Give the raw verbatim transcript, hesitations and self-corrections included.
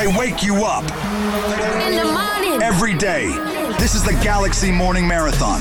They wake you up In the morning. every day. This is the Galaxy Morning Marathon